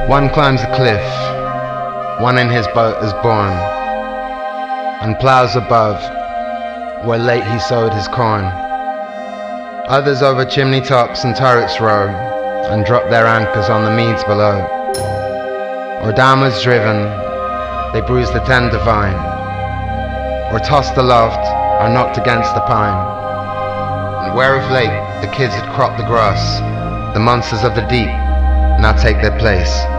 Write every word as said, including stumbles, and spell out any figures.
One climbs a cliff, one in his boat is born, and ploughs above, where late he sowed his corn. Others over chimney tops and turrets row, and drop their anchors on the meads below. Or downwards driven, they bruise the tender vine, or tossed aloft, or knocked against the pine. And where of late the kids had cropped the grass, the monsters of the deep now take their place.